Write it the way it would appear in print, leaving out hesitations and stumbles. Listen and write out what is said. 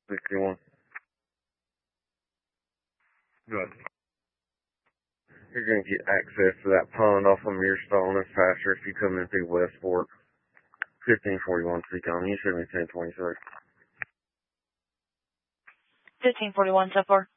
61. Good. You're going to get access to that pond off of Mirstone. It's faster if you come in through Westport. 1541 Seacon. You should be 1023. 1541 so far.